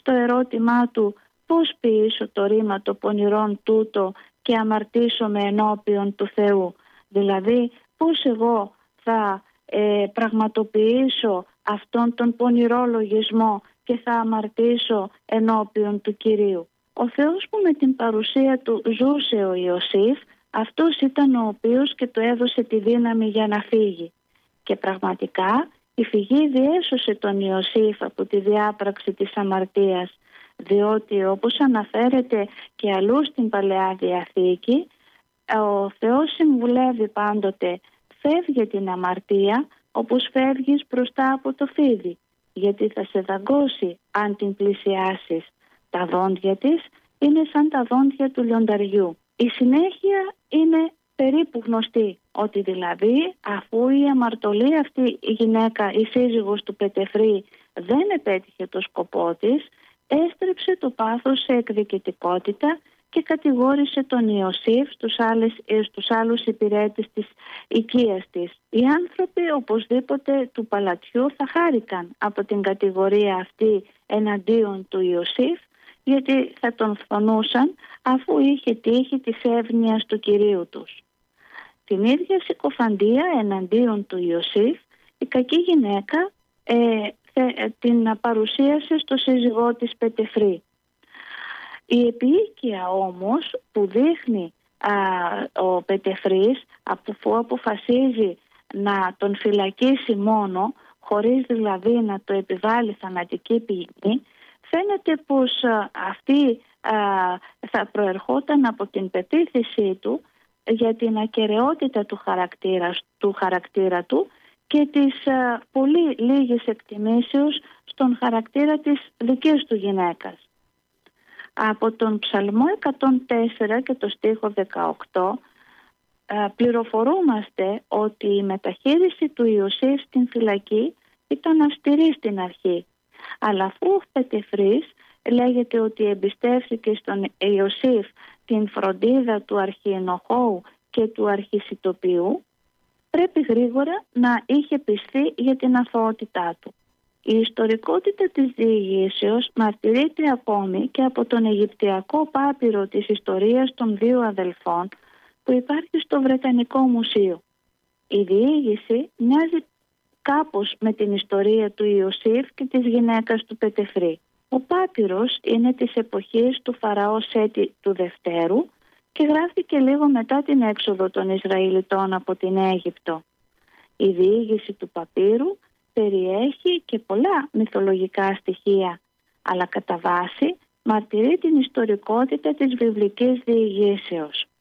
στο ερώτημά του πώς ποιήσω το ρήμα το πονηρόν τούτο και αμαρτήσω ενώπιον του Θεού. Δηλαδή πώς εγώ θα πραγματοποιήσω αυτόν τον πονηρό λογισμό και θα αμαρτήσω ενώπιον του Κυρίου. Ο Θεός που με την παρουσία του ζούσε ο Ιωσήφ, αυτός ήταν ο οποίος και του έδωσε τη δύναμη για να φύγει. Και πραγματικά η φυγή διέσωσε τον Ιωσήφ από τη διάπραξη της αμαρτίας, διότι όπως αναφέρεται και αλλού στην Παλαιά Διαθήκη, ο Θεός συμβουλεύει πάντοτε φεύγε την αμαρτία όπως φεύγεις μπροστά από το φίδι, γιατί θα σε δαγκώσει αν την πλησιάσεις. Τα δόντια της είναι σαν τα δόντια του λιονταριού. Η συνέχεια είναι περίπου γνωστή, ότι δηλαδή αφού η αμαρτωλή αυτή η γυναίκα, η σύζυγος του Πετεφρή, δεν επέτυχε το σκοπό της, έστρεψε το πάθος σε εκδικητικότητα και κατηγόρησε τον Ιωσήφ στους άλλους υπηρέτες της οικίας της. Οι άνθρωποι οπωσδήποτε του παλατιού θα χάρηκαν από την κατηγορία αυτή εναντίον του Ιωσήφ, γιατί θα τον φθονούσαν αφού είχε τύχει της εύνοιας του κυρίου τους. Την ίδια συκοφαντία εναντίον του Ιωσήφ η κακή γυναίκα την παρουσίασε στο σύζυγό της Πετεφρή. Η επίοικια όμως που δείχνει ο Πετεφρής, αφού αποφασίζει να τον φυλακίσει μόνο, χωρίς δηλαδή να το επιβάλλει θανατική ποινή, φαίνεται πως αυτή θα προερχόταν από την πεποίθησή του για την ακεραιότητα του χαρακτήρα του και της πολύ λίγης εκτιμήσεως στον χαρακτήρα της δικής του γυναίκας. Από τον Ψαλμό 104 και το στίχο 18 πληροφορούμαστε ότι η μεταχείριση του Ιωσήφ στην φυλακή ήταν αυστηρή στην αρχή. Αλλά αφού ο Πετεφρής λέγεται ότι εμπιστεύθηκε στον Ιωσήφ την φροντίδα του αρχιενοχώου και του αρχισιτοποιού, πρέπει γρήγορα να είχε πιστεί για την αθωότητά του. Η ιστορικότητα της διηγήσεως μαρτυρείται ακόμη και από τον Αιγυπτιακό πάπυρο της ιστορίας των δύο αδελφών που υπάρχει στο Βρετανικό Μουσείο. Η διήγηση μοιάζει κάπως με την ιστορία του Ιωσήφ και της γυναίκας του Πετεφρή. Ο πάπυρος είναι της εποχής του Φαραώ Σέτη του Δευτέρου και γράφτηκε λίγο μετά την έξοδο των Ισραηλιτών από την Αίγυπτο. Η διήγηση του παπύρου περιέχει και πολλά μυθολογικά στοιχεία, αλλά κατά βάση μαρτυρεί την ιστορικότητα της βιβλικής διηγήσεως.